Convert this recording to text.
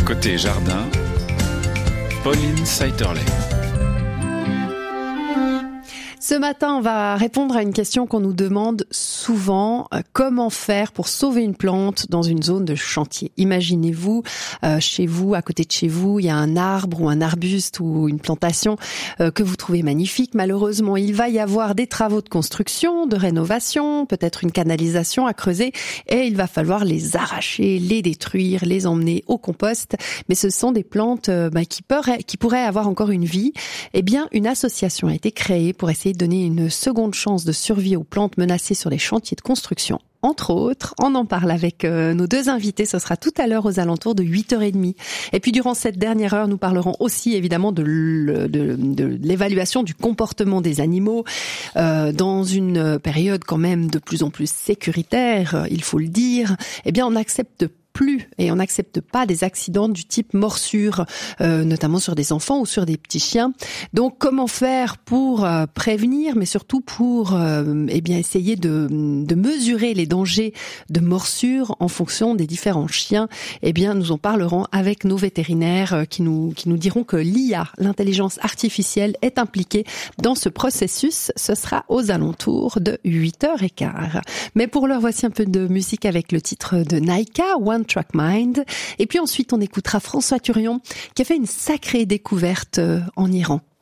Côté jardin, Pauline Saiterley. Ce matin, on va répondre à une question qu'on nous demande souvent. Comment faire pour sauver une plante dans une zone de chantier? Imaginez-vous, chez vous, à côté de chez vous, il y a un arbre ou un arbuste ou une plantation que vous trouvez magnifique. Malheureusement, il va y avoir des travaux de construction, de rénovation, peut-être une canalisation à creuser et il va falloir les arracher, les détruire, les emmener au compost. Mais ce sont des plantes qui pourraient avoir encore une vie. Eh bien, une association a été créée pour essayer de donner une seconde chance de survie aux plantes menacées sur les chantiers de construction. Entre autres, on en parle avec nos deux invités, ce sera tout à l'heure aux alentours de 8h30. Et puis durant cette dernière heure, nous parlerons aussi évidemment de l'évaluation du comportement des animaux dans une période quand même de plus en plus sécuritaire, il faut le dire. Eh bien, on n'accepte pas des accidents du type morsure, notamment sur des enfants ou sur des petits chiens. Donc, comment faire pour prévenir, mais surtout pour essayer de mesurer les dangers de morsure en fonction des différents chiens? Eh bien, nous en parlerons avec nos vétérinaires qui nous diront que l'IA, l'intelligence artificielle, est impliquée dans ce processus. Ce sera aux alentours de 8h15. Mais pour l'heure, voici un peu de musique avec le titre de Naika, One Track Mind. Et puis ensuite, on écoutera François Turion qui a fait une sacrée découverte en Iran.